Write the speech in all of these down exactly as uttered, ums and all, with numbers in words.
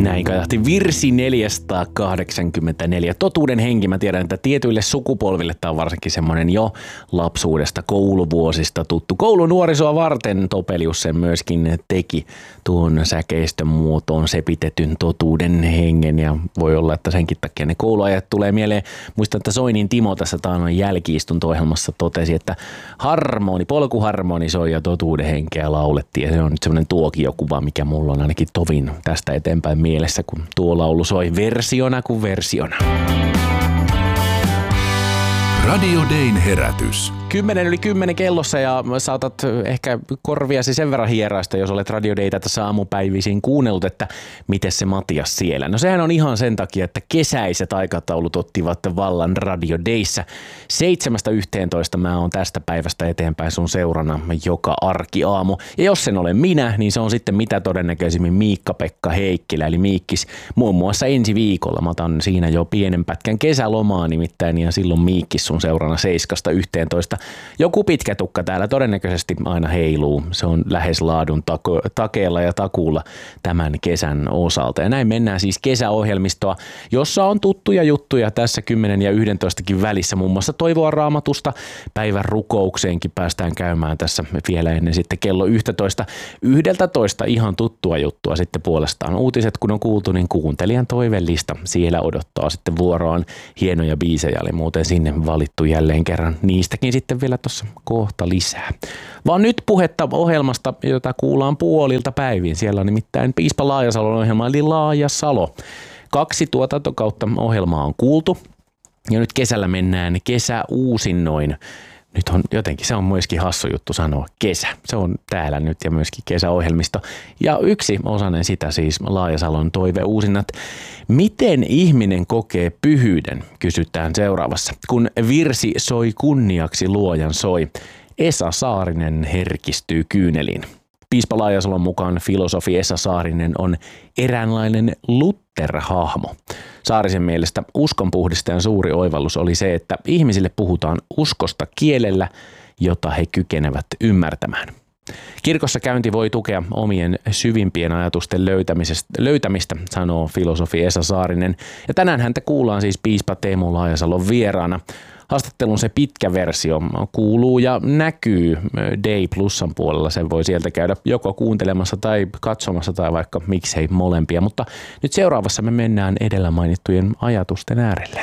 Näin kajahti virsi neljäsataakahdeksankymmentäneljä. Totuuden henki. Mä tiedän, että tietyille sukupolville tämä on varsinkin semmoinen jo lapsuudesta, kouluvuosista tuttu. Koulunuorisoa varten Topelius sen myöskin teki tuon säkeistön muotoon sepitetyn totuuden hengen. Ja voi olla, että senkin takia ne kouluajat tulee mieleen. Muistan, että Soinin Timo tässä taannoin jälki-istunto-ohjelmassa totesi, että harmoni, polkuharmoni soi ja totuuden henkeä laulettiin. Ja se on nyt semmoinen tuokiokuva, mikä mulla on ainakin tovin tästä eteenpäin mielessä, kun tuo laulu soi versiona kuin versiona. Radio Dayn herätys. Kymmenen yli kymmenen kellossa ja saatat ehkä korviasi sen verran hieraista, jos olet Radio Daytä tässä aamupäivisin kuunnellut, että miten se Matias siellä. No sehän on ihan sen takia, että kesäiset aikataulut ottivat vallan Radio Dayssä. Seitsemästä yhteentoista mä oon tästä päivästä eteenpäin sun seurana joka arkiaamu. Ja jos sen olen minä, niin se on sitten mitä todennäköisimmin Miikka-Pekka Heikkilä, eli Miikkis. Muun muassa ensi viikolla mä otan siinä jo pienen pätkän kesälomaa nimittäin, ja silloin Miikkis sun seurana seiskasta yhteentoista. Joku pitkä tukka täällä todennäköisesti aina heiluu. Se on lähes laadun tako- takeella ja takuulla tämän kesän osalta. Ja näin mennään siis kesäohjelmistoa, jossa on tuttuja juttuja tässä kymmenen ja yhdentoistakin välissä. Muun muassa toivoa Raamatusta. Päivän rukoukseenkin päästään käymään tässä vielä ennen sitten kello yksitoista. yksitoista ihan tuttua juttua sitten puolestaan. Uutiset kun on kuultu, niin kuuntelijan toivellista. Siellä odottaa sitten vuoroaan hienoja biisejä, eli muuten sinne valittu jälleen kerran. Niistäkin sitten vielä tuossa kohta lisää. Vaan nyt puhetta ohjelmasta, jota kuullaan puolilta päivin. Siellä on nimittäin Piispa Laajasalon ohjelma, eli Laajasalo. Kaksi tuotantokautta ohjelmaa on kuultu. Ja nyt kesällä mennään kesäuusinnoin. Nyt on jotenkin, se on myöskin hassu juttu sanoa kesä. Se on täällä nyt ja myöskin kesäohjelmisto. Ja yksi osainen sitä siis Laajasalon toiveuusinnat. Miten ihminen kokee pyhyyden, kysytään seuraavassa. Kun virsi soi kunniaksi luojan soi, Esa Saarinen herkistyy kyyneliin. Piispa Laajasalon mukaan filosofi Esa Saarinen on eräänlainen Luther-hahmo. Saarisen mielestä uskonpuhdistajan suuri oivallus oli se, että ihmisille puhutaan uskosta kielellä, jota he kykenevät ymmärtämään. Kirkossa käynti voi tukea omien syvimpien ajatusten löytämistä, sanoo filosofi Esa Saarinen. Ja tänään häntä kuullaan siis piispa Teemu Laajasalon vieraana. Haastattelun se pitkä versio kuuluu ja näkyy Day Plusan puolella. Sen voi sieltä käydä joko kuuntelemassa tai katsomassa tai vaikka miksei molempia. Mutta nyt seuraavassa me mennään edellä mainittujen ajatusten äärelle.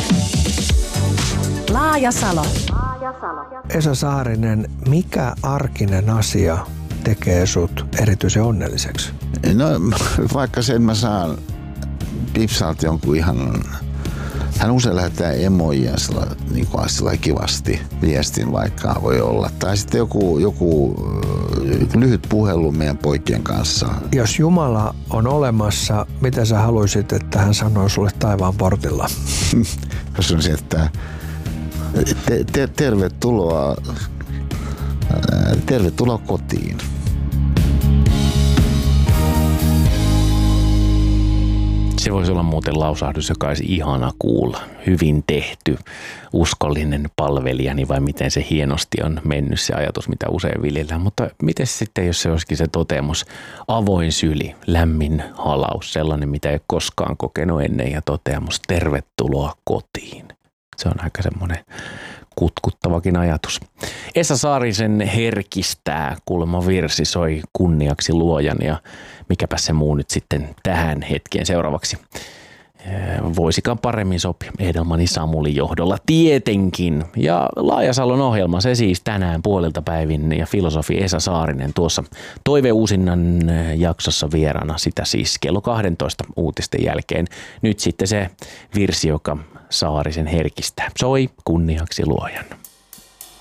Laajasalo. Esa Saarinen, mikä arkinen asia tekee sut erityisen onnelliseksi? No vaikka sen mä saan Pipsalta jonkun ihanan. Hän usein lähettää emoja niin kuin kivasti viestin, vaikka voi olla. Tai sitten joku, joku lyhyt puhelu meidän poikien kanssa. Jos Jumala on olemassa, mitä sä haluaisit, että hän sanoo sulle taivaan portilla? Jos on se, että te, te, tervetuloa, tervetuloa kotiin. Se voisi olla muuten lausahdus, joka olisi ihana kuulla. Hyvin tehty, uskollinen palvelijani vai miten se hienosti on mennyt se ajatus, mitä usein viljellään. Mutta miten sitten, jos se olisikin se toteamus, avoin syli, lämmin halaus, sellainen mitä ei ole koskaan kokenut ennen ja toteamus, tervetuloa kotiin. Se on aika semmoinen kutkuttavakin ajatus. Esa Saarisen herkistää, kuulemma virsi soi kunniaksi luojan ja mikäpä se muu nyt sitten tähän hetkeen seuraavaksi. Voisikaan paremmin sopia Edelmanin Samulin johdolla tietenkin. Ja Laajasalon ohjelma, se siis tänään puolilta päivin ja filosofi Esa Saarinen tuossa toiveuusinnan jaksossa vieraana, sitä siis kello kaksitoista uutisten jälkeen. Nyt sitten se virsi, joka Saarisen herkistää. Soi kunniaksi luojan.